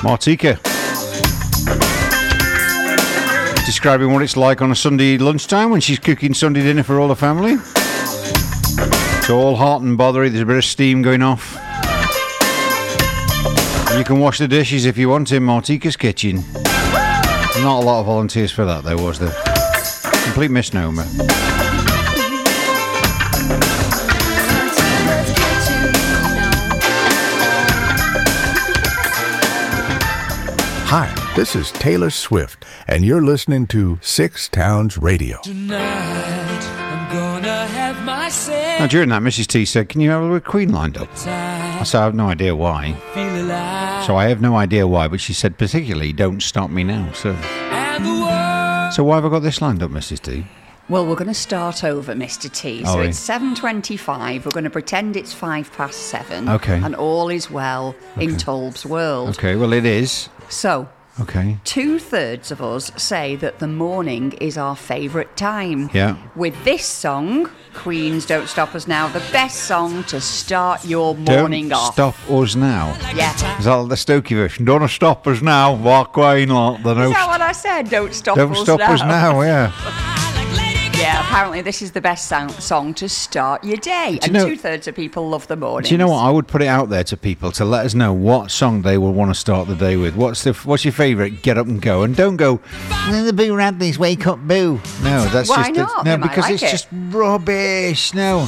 Martika. Describing what it's like on a Sunday lunchtime when she's cooking Sunday dinner for all the family. It's all hot and bothery, there's a bit of steam going off. You can wash the dishes if you want in Martika's kitchen. Not a lot of volunteers for that though, was there? Complete misnomer. Hi, this is Taylor Swift, and you're listening to Six Towns Radio. Tonight, I'm gonna have myself. Now, during that, Mrs. T said, can you have a Queen lined up? I said, I have no idea why. So I have no idea why, but she said, particularly, don't stop me now. So why have I got this lined up, Mrs. T? Well, we're going to start over, Mr. T. So it's 7:25. We're going to pretend it's 7:05. Okay. And all is well in Tolb's world. Okay, well, it is. So, okay. 2/3 of us say that the morning is our favourite time. Yeah. With this song, Queen's Don't Stop Us Now, the best song to start your morning Don't off. stop us now. Yeah. Is that the Stokey version? Don't stop us now. Walk Queen like the Is that what I said? Don't stop Don't us stop now. us now, yeah. Yeah, apparently this is the best song to start your day. And 2/3 of people love the morning. Do you know what? I would put it out there to people to let us know what song they will want to start the day with. What's your favourite? Get up and go. And don't go, the Boo Radleys, wake up, boo. No, that's Why just... not? No, They might because like it's it. just rubbish. No.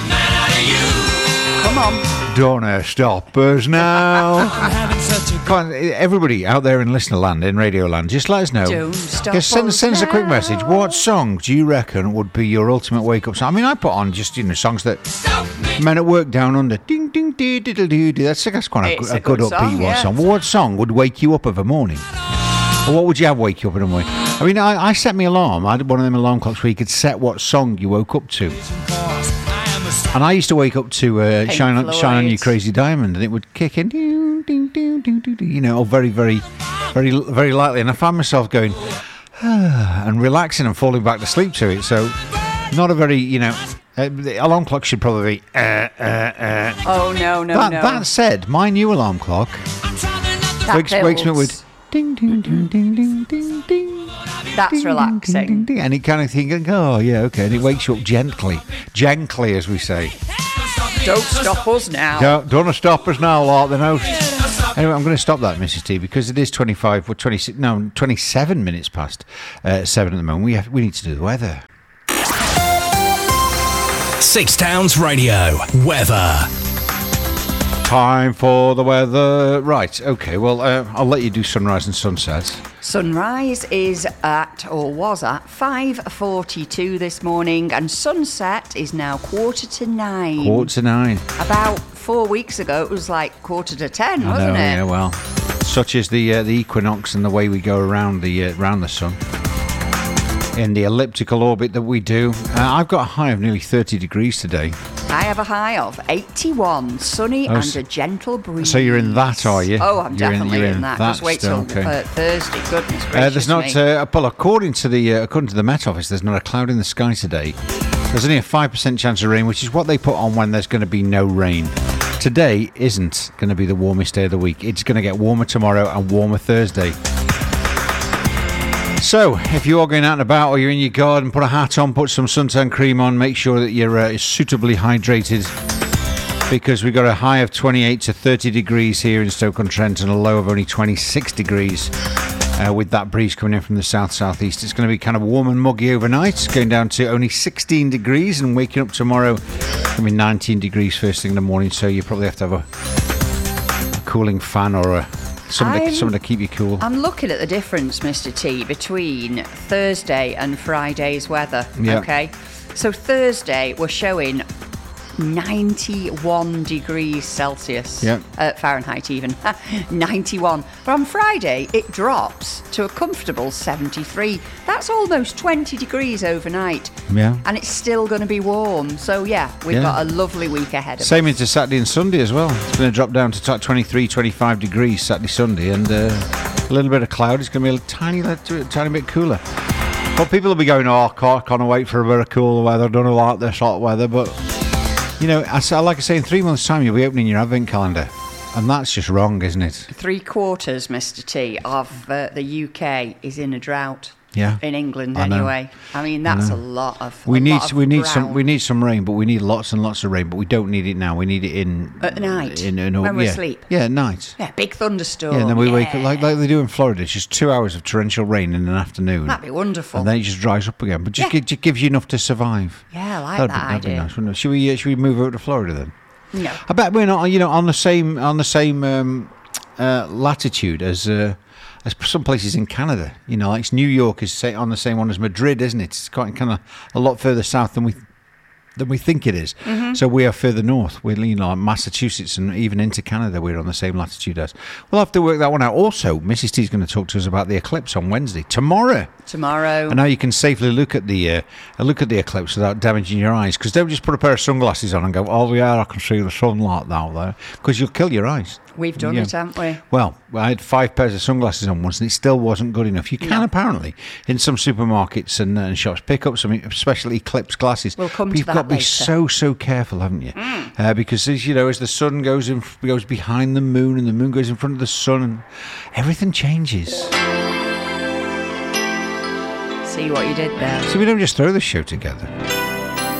Come on. Don't stop us now. Come on, everybody out there in listener land, in radio land, just let us know. Don't stop Just send us a quick now. message. What song do you reckon would be your ultimate wake up song? I mean, I put on just songs that men at work down under. Ding ding dee diddle doo doo. That's quite It's a good song, upbeat one yeah. song. Well, what song would wake you up of a morning? Or what would you have wake you up in the morning? I mean, I set my alarm. I had one of them alarm clocks where you could set what song you woke up to. And I used to wake up to Shine On You Crazy Diamond, and it would kick in, ding, ding, ding, ding, ding, ding, you know, very, very, very, very lightly. And I found myself going, and relaxing and falling back to sleep to it. So, not a very, the alarm clock should probably be, Oh, no. That said, my new alarm clock wakes me up with ding, ding, ding, ding, ding, ding, ding. That's Ding, relaxing. ding, ding, ding, and it kind of thinking, oh yeah, okay, and it wakes you up gently, as we say. Don't stop us now. Don't stop us now, like the host. Anyway, I'm going to stop that, Mrs. T, because it is 27 minutes past 7 at the moment. We need to do the weather. Six Towns Radio weather. Time for the weather. Right, okay, well, I'll let you do sunrise and sunset. Sunrise was at 5:42 this morning, and sunset is now 8:45. 8:45. About 4 weeks ago, it was like 9:45, wasn't it? Yeah, well, such is the equinox and the way we go around the sun. In the elliptical orbit that we do. I've got a high of nearly 30 degrees today. I have a high of 81, sunny and a gentle breeze. So you're in that, are you? Oh, I'm definitely in that. Just wait till okay. Thursday. Goodness gracious There's not, me. well, according to the Met Office, there's not a cloud in the sky today. There's only a 5% chance of rain, which is what they put on when there's going to be no rain. Today isn't going to be the warmest day of the week. It's going to get warmer tomorrow and warmer Thursday. So, if you are going out and about or you're in your garden, put a hat on, put some suntan cream on, make sure that you're suitably hydrated, because we've got a high of 28 to 30 degrees here in Stoke-on-Trent and a low of only 26 degrees with that breeze coming in from the south-southeast. It's going to be kind of warm and muggy overnight, going down to only 16 degrees, and waking up tomorrow it's going to be 19 degrees first thing in the morning, so you probably have to have a cooling fan or something to keep you cool. I'm looking at the difference, Mr. T, between Thursday and Friday's weather. Yeah. Okay, so Thursday we're showing 91 degrees Celsius. Yeah. Fahrenheit even. 91. But on Friday it drops to a comfortable 73. That's almost 20 degrees overnight. Yeah. And it's still going to be warm. So yeah, we've got a lovely week ahead of us. Same into Saturday and Sunday as well. It's going to drop down to 23, 25 degrees Saturday, Sunday, and a little bit of cloud. It's going to be a tiny bit cooler. But people will be going, I can't wait for a bit of cooler weather. I don't like this hot weather. But, like I say, in 3 months' time, you'll be opening your advent calendar. And that's just wrong, isn't it? 3/4, Mr. T, of the UK is in a drought. Yeah. In England, I know. anyway. I mean, that's a lot of. We need ground. some rain, but we need lots and lots of rain. But we don't need it now. We need it at night when we're asleep. Yeah, at night. Yeah, big thunderstorm. Yeah, and then we wake up like they do in Florida. It's just 2 hours of torrential rain in an afternoon. That'd be wonderful. And then it just dries up again. But just gives you enough to survive. Yeah, I like that That'd be idea. nice, wouldn't it? Should we move over to Florida then? No. I bet we're not, on the same latitude as some places in Canada. Like New York is on the same one as Madrid, isn't it? It's quite kind of a lot further south than we think it is. Mm-hmm. So we are further north. We're Massachusetts and even into Canada. We're on the same latitude as. We'll have to work that one out. Also, Mrs. T's going to talk to us about the eclipse on Wednesday, tomorrow. And how you can safely look at the eclipse without damaging your eyes. Because don't just put a pair of sunglasses on and go, oh yeah, I can see the sunlight now there, because you'll kill your eyes. We've done it, haven't we? Well, I had 5 pairs of sunglasses on once, and it still wasn't good enough. You can apparently in some supermarkets and shops pick up some special eclipse glasses. We'll come but to you've that got to be later. so careful, haven't you? Because as the sun goes behind the moon, and the moon goes in front of the sun, and everything changes. See what you did there. So we don't just throw the show together.